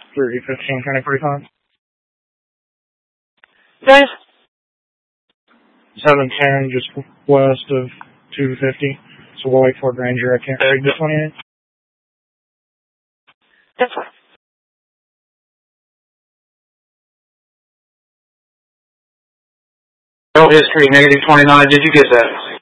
315 County 45. Guys? 710, just west of 250. So we'll wait for Granger. I can't read this one yet. That's fine. History, -29. Did you get that?